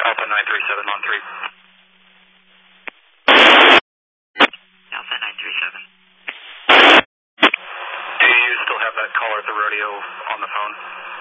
Alpha 937 on 3. Alpha 937. Do you still have that caller at the rodeo on the phone?